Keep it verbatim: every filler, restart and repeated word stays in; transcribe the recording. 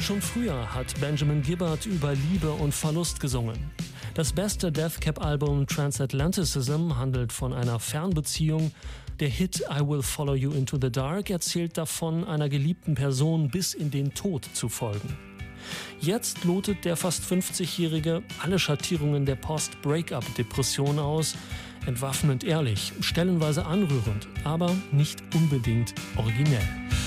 Schon früher hat Benjamin Gibbard über Liebe und Verlust gesungen. Das beste Death Cab-Album Transatlanticism handelt von einer Fernbeziehung. Der Hit I Will Follow You Into the Dark erzählt davon, einer geliebten Person bis in den Tod zu folgen. Jetzt lotet der fast fünfzigjährige alle Schattierungen der Post-Breakup-Depression aus. Entwaffnend ehrlich, stellenweise anrührend, aber nicht unbedingt originell.